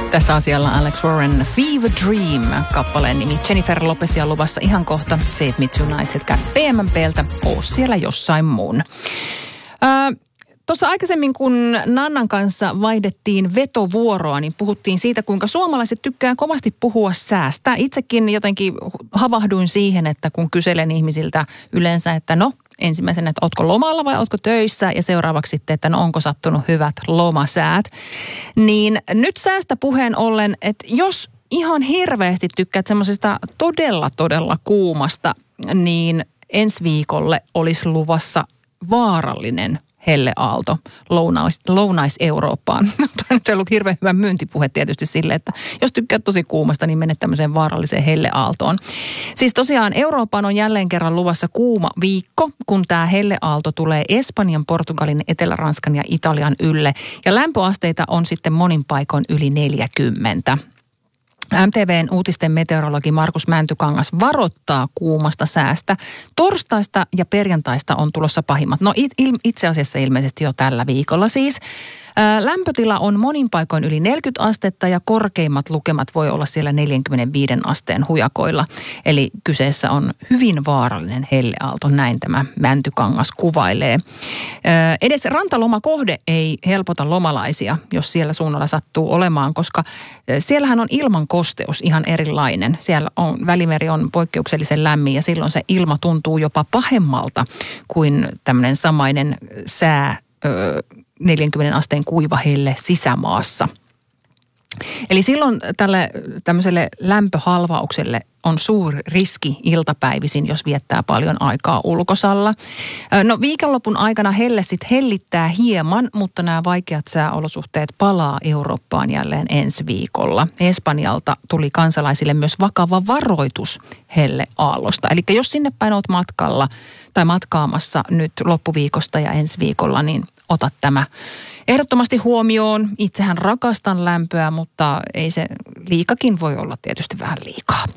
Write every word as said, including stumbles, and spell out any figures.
Tässä asialla Alex Warren, Fever Dream, kappaleen nimi. Jennifer Lopezia luvassa ihan kohta. Save Me Tonight, etkä P M P:ltä, oo siellä jossain muun. Öö, Tuossa aikaisemmin, kun Nannan kanssa vaihdettiin vetovuoroa, niin puhuttiin siitä, kuinka suomalaiset tykkää kovasti puhua säästä. Itsekin jotenkin havahduin siihen, että kun kyselen ihmisiltä yleensä, että no, ensimmäisenä, että ootko lomalla vai ootko töissä, ja seuraavaksi sitten, että no onko sattunut hyvät lomasäät. Niin nyt säästä puheen ollen, että jos ihan hirveästi tykkäät semmoisesta todella, todella kuumasta, niin ensi viikolle olisi luvassa vaarallinen helleaalto Lounais, Lounais-Eurooppaan. Tämä nyt ei ollut hirveän hyvä myyntipuhe tietysti sille, että jos tykkäät tosi kuumasta, niin menet tämmöiseen vaaralliseen helleaaltoon. Siis tosiaan Eurooppaan on jälleen kerran luvassa kuuma viikko, kun tämä helleaalto tulee Espanjan, Portugalin, Etelä-Ranskan ja Italian ylle. Ja lämpöasteita on sitten monin paikoin yli neljäkymmentä. M T V:n uutisten meteorologi Markus Mäntykangas varoittaa kuumasta säästä. Torstaista ja perjantaista on tulossa pahimmat. No it, il, itse asiassa ilmeisesti jo tällä viikolla siis. Ää, lämpötila on monin paikoin yli neljäkymmentä astetta ja korkeimmat lukemat voi olla siellä neljäkymmentäviisi asteen hujakoilla. Eli kyseessä on hyvin vaarallinen helleaalto, näin tämä Mäntykangas kuvailee. Ää, edes rantalomakohde ei helpota lomalaisia, jos siellä suunnalla sattuu olemaan, koska siellähän on ilman kosteus ihan erilainen. Siellä on, Välimeri on poikkeuksellisen lämmin ja silloin se ilma tuntuu jopa pahemmalta kuin tämmöinen samainen sää, ö, neljänkymmenen asteen kuiva helle sisämaassa. Eli silloin tälle tämmöiselle lämpöhalvaukselle on suuri riski iltapäivisin, jos viettää paljon aikaa ulkosalla. No viikonlopun aikana helle sitten hellittää hieman, mutta nämä vaikeat sääolosuhteet palaa Eurooppaan jälleen ensi viikolla. Espanjalta tuli kansalaisille myös vakava varoitus helleaallosta. Eli jos sinne päin olet matkalla tai matkaamassa nyt loppuviikosta ja ensi viikolla, niin ota tämä ehdottomasti huomioon. Itsehän rakastan lämpöä, mutta ei se liikakin voi olla tietysti vähän liikaa.